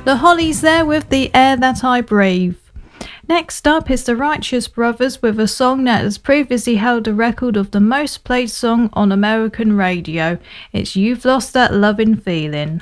The Hollies there with The Air That I Breathe. Next up is the Righteous Brothers with a song that has previously held a record of the most played song on American radio. It's You've Lost That Lovin' Feeling.